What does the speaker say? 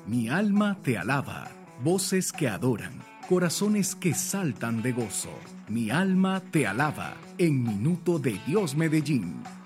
Mi alma te alaba, voces que adoran, corazones que saltan de gozo. Mi alma te alaba, en Minuto de Dios Medellín.